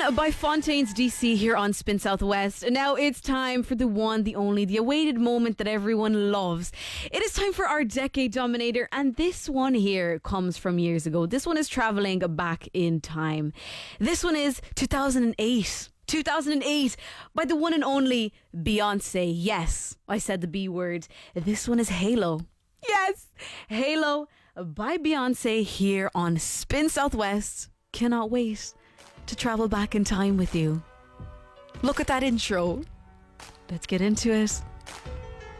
by Fontaines DC here on Spin Southwest. And now it's time for the one, the only, the awaited moment that everyone loves. It is time for our Decade Dominator, and this one here comes from years ago. This one is traveling back in time. This one is 2008. 2008 by the one and only Beyonce. Yes, I said the B word. This one is Halo. Yes, Halo by Beyonce here on Spin Southwest. Cannot wait to travel back in time with you. Look at that intro. Let's get into it.